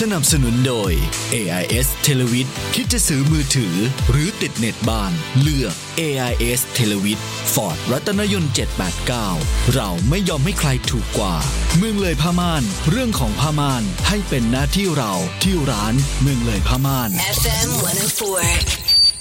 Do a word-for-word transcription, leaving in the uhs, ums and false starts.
นับสนุนโดย เอ ไอ เอส Televid คิดจะซื้อมือถือหรือติดเน็ตบ้านเลือก เอ ไอ เอส Televid Ford รัตนยนต์เจ็ดแปดเก้าเราไม่ยอมให้ใครถูกกว่าเมืองเลยผ้าม่านเรื่องของผ้าม่านให้เป็นหน้าที่เราที่ร้านเมืองเลยผ้าม่านเอฟ เอ็ม หนึ่งศูนย์สี่